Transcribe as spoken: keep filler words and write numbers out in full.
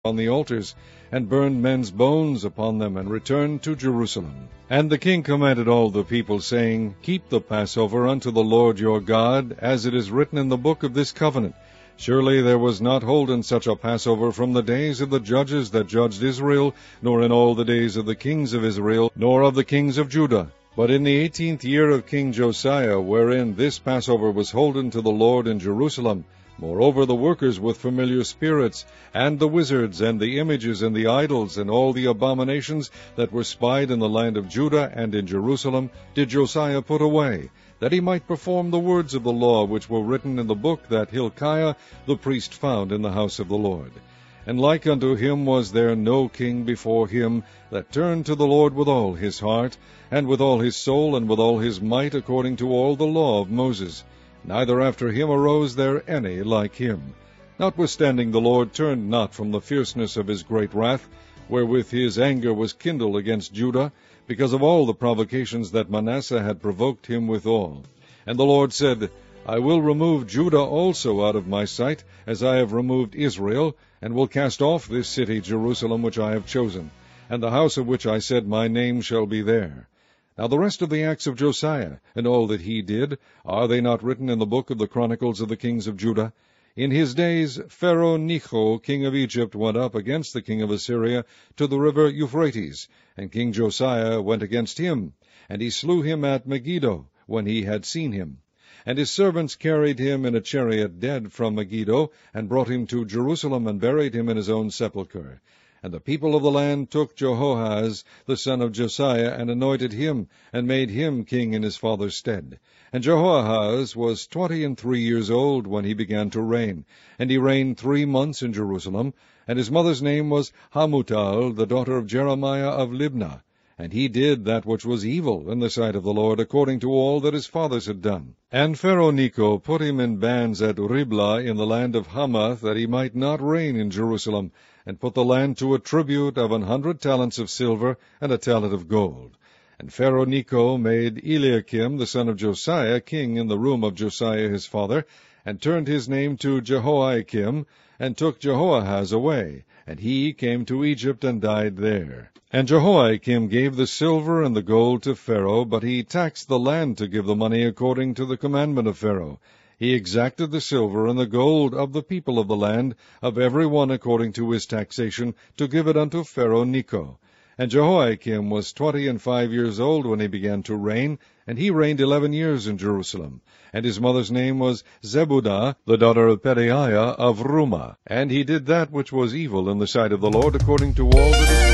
on the altars, and burned men's bones upon them, and returned to Jerusalem. And the king commanded all the people, saying, Keep the Passover unto the Lord your God, as it is written in the book of this covenant. Surely there was not holden such a Passover from the days of the judges that judged Israel, nor in all the days of the kings of Israel, nor of the kings of Judah. But in the eighteenth year of King Josiah, wherein this Passover was holden to the Lord in Jerusalem, moreover the workers with familiar spirits, and the wizards, and the images, and the idols, and all the abominations that were spied in the land of Judah and in Jerusalem, did Josiah put away, that he might perform the words of the law which were written in the book that Hilkiah the priest found in the house of the Lord. And like unto him was there no king before him that turned to the Lord with all his heart, and with all his soul, and with all his might, according to all the law of Moses. Neither after him arose there any like him. Notwithstanding the Lord turned not from the fierceness of his great wrath, wherewith his anger was kindled against Judah, because of all the provocations that Manasseh had provoked him withal. And the Lord said, I will remove Judah also out of my sight, as I have removed Israel, and will cast off this city Jerusalem which I have chosen, and the house of which I said, My name shall be there. Now the rest of the acts of Josiah, and all that he did, are they not written in the book of the Chronicles of the kings of Judah? In his days Pharaoh Necho, king of Egypt, went up against the king of Assyria to the river Euphrates, and King Josiah went against him, and he slew him at Megiddo, when he had seen him. And his servants carried him in a chariot dead from Megiddo, and brought him to Jerusalem, and buried him in his own sepulchre. And the people of the land took Jehoahaz, the son of Josiah, and anointed him, and made him king in his father's stead. And Jehoahaz was twenty and three years old when he began to reign, and he reigned three months in Jerusalem. And his mother's name was Hamutal, the daughter of Jeremiah of Libnah. And he did that which was evil in the sight of the Lord, according to all that his fathers had done. And Pharaoh Necho put him in bands at Riblah in the land of Hamath, that he might not reign in Jerusalem, and put the land to a tribute of an hundred talents of silver, and a talent of gold. And Pharaoh Necho made Eliakim the son of Josiah king in the room of Josiah his father, and turned his name to Jehoiakim, and took Jehoahaz away, and he came to Egypt and died there. And Jehoiakim gave the silver and the gold to Pharaoh, but he taxed the land to give the money according to the commandment of Pharaoh. He exacted the silver and the gold of the people of the land, of every one according to his taxation, to give it unto Pharaoh Necho. And Jehoiakim was twenty and five years old when he began to reign, and he reigned eleven years in Jerusalem. And his mother's name was Zebudah, the daughter of Pedaiah of Rumah. And he did that which was evil in the sight of the Lord, according to all that his